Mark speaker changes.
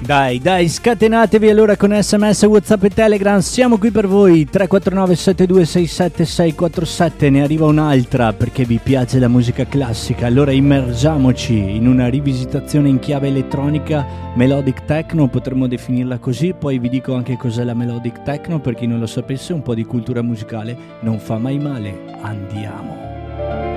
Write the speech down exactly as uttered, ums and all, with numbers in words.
Speaker 1: Dai, dai, scatenatevi allora con sms, whatsapp e telegram, siamo qui per voi. Tre quattro nove sette due sei sette sei quattro sette. Ne arriva un'altra perché vi piace la musica classica, allora immergiamoci in una rivisitazione in chiave elettronica, melodic techno, potremmo definirla così. Poi vi dico anche cos'è la melodic techno, per chi non lo sapesse. Un po' di cultura musicale non fa mai male. Andiamo.